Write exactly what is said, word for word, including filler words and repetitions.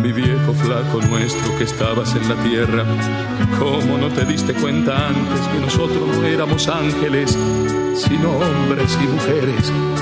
mi viejo flaco nuestro, que estabas en la tierra. ¿Cómo no te diste cuenta antes que nosotros no éramos ángeles, sino hombres y mujeres?